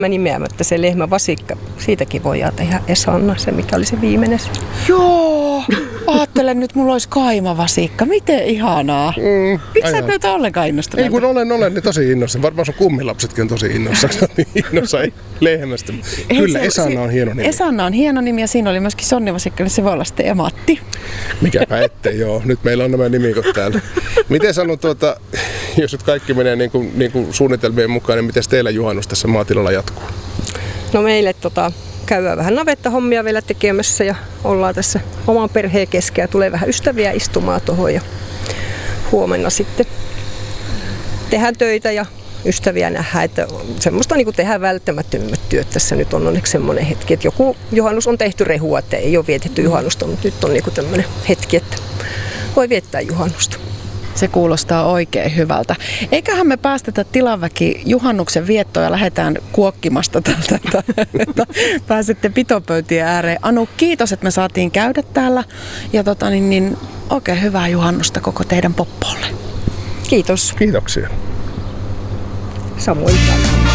Mä nimeämättä se lehmävasikka, siitäkin voidaan tehdä Esanna, se mikä oli se viimeinen. Joo, ajattelen nyt, mulla olisi kaimavasikka. Miten ihanaa. Miksi sä et näytä ollenkaan innostunut? Ei kun olen niin tosi innossa. Varmaan sun kummilapsetkin on tosi innossa. Innossa lehmästä. Kyllä, Esanna on hieno nimi. Esanna on hieno nimi ja siinä oli myöskin sonnivasikka, niin se voi olla sitten Ematti. Mikäpä ettei, joo. Nyt meillä on nämä nimikot täällä. Miten sanon jos nyt kaikki menee niin kuin suunnitelmien mukaan, niin miten teillä juhannus tässä maatilalla jatkuu? No meille käydään vähän navettahommia vielä tekemässä ja ollaan tässä oman perheen kesken ja tulee vähän ystäviä istumaan tuohon ja huomenna sitten tehdään töitä ja ystäviä nähdään, että semmoista niin kuin tehdään välttämättömät työt. Tässä nyt on onneksi semmoinen hetki, että joku juhannus on tehty rehua, että ei ole vietetty juhannusta, mutta nyt on niin kuin tämmöinen hetki, että voi viettää juhannusta. Se kuulostaa oikein hyvältä. Eiköhän me päästetä tilaväki juhannuksen viettoon ja lähdetään kuokkimasta tältä, että pääsette pitopöytien ääreen. Anu, kiitos, että me saatiin käydä täällä ja oikein hyvää juhannusta koko teidän poppolle. Kiitos. Kiitoksia. Samoin.